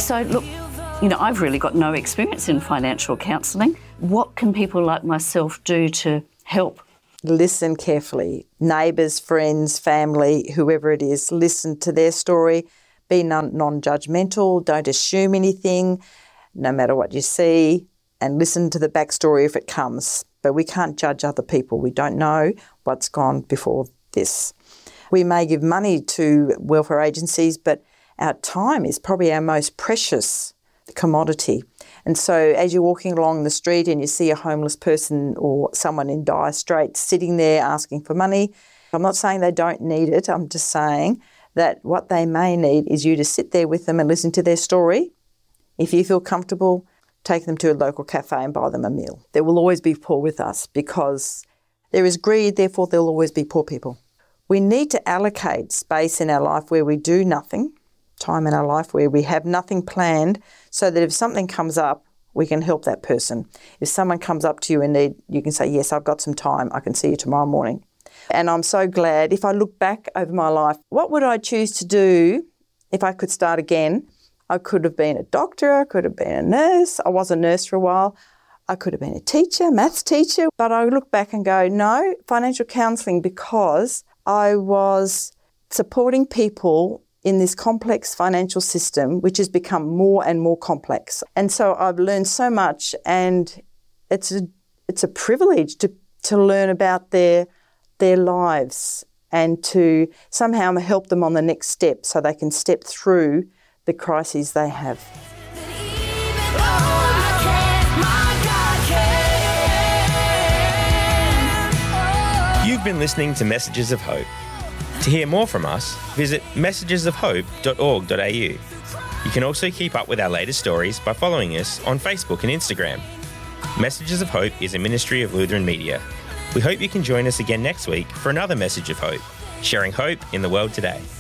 So look, I've really got no experience in financial counselling. What can people like myself do to help? Listen carefully. Neighbours, friends, family, whoever it is, listen to their story. Be non-judgmental. Don't assume anything, no matter what you see, and listen to the backstory if it comes. But we can't judge other people. We don't know what's gone before this. We may give money to welfare agencies, but our time is probably our most precious commodity. And so as you're walking along the street and you see a homeless person or someone in dire straits sitting there asking for money, I'm not saying they don't need it. I'm just saying that what they may need is you to sit there with them and listen to their story. If you feel comfortable, take them to a local cafe and buy them a meal. There will always be poor with us because there is greed, therefore there will always be poor people. We need to allocate space in our life where we do nothing, time in our life where we have nothing planned, so that if something comes up, we can help that person. If someone comes up to you in need, you can say, yes, I've got some time, I can see you tomorrow morning. And I'm so glad, if I look back over my life, what would I choose to do if I could start again? I could have been a doctor, I could have been a nurse, I was a nurse for a while, I could have been a teacher, maths teacher, but I look back and go, no, financial counselling, because I was supporting people in this complex financial system, which has become more and more complex. And so I've learned so much, and it's a privilege to learn about their lives and to somehow help them on the next step so they can step through the crises they have. You've been listening to Messages of Hope. To hear more from us, visit messagesofhope.org.au. You can also keep up with our latest stories by following us on Facebook and Instagram. Messages of Hope is a ministry of Lutheran Media. We hope you can join us again next week for another Message of Hope, sharing hope in the world today.